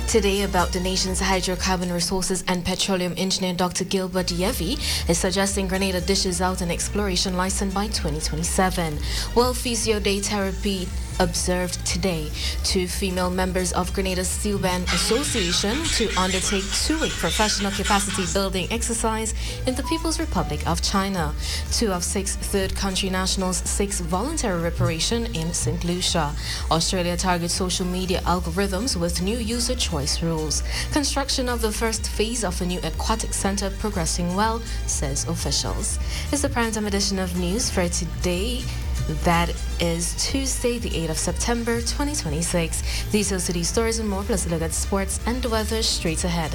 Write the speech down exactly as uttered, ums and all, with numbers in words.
Today, about the nation's hydrocarbon resources and petroleum engineer Doctor Gilbert Yevi is suggesting Grenada dishes out an exploration license by twenty twenty-seven. World Physio Day therapy observed today. Two female members of Grenada Steelband Association to undertake two-week professional capacity building exercise in the People's Republic of China. Two of six third country nationals seek voluntary reparation in Saint Lucia. Australia targets social media algorithms with new user choice rules. Construction of the first phase of a new aquatic center progressing well, says officials. It's the primetime edition of news for today. That is Tuesday, the eighth of September, twenty twenty-six. These are city stories and more, plus a look at sports and the weather straight ahead.